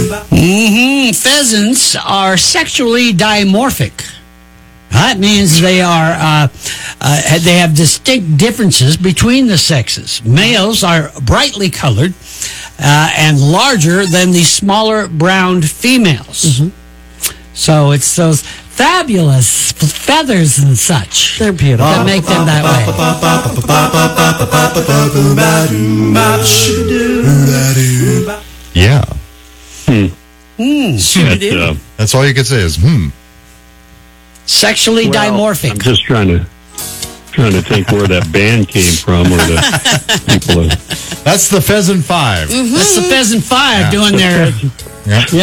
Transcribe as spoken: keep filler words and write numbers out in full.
Mm-hmm. Pheasants are sexually dimorphic. That means they are uh, uh, they have distinct differences between the sexes. Males are brightly colored uh, and larger than the smaller browned females. Mm-hmm. So it's those fabulous feathers and such. They're beautiful. That make them that way. Yeah. Hmm. Mm, That's, uh, That's all you can say is hmm. Sexually well, dimorphic. I'm just trying to trying to think where that band came from, or the people. Are... That's the Pheasant Five. Mm-hmm. That's the Pheasant Five yeah. doing their. Yep.